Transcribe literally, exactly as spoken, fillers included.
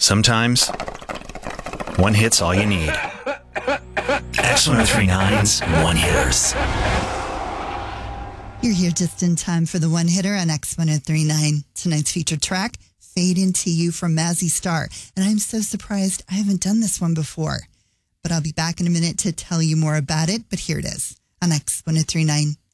Sometimes, one hit's all you need. X one oh three nine's One Hitters. You're here just in time for the one hitter on X one oh three nine. Tonight's featured track, Fade Into You from Mazzy Star. And I'm so surprised I haven't done this one before. But I'll be back in a minute to tell you more about it. But here it is on X one oh three nine.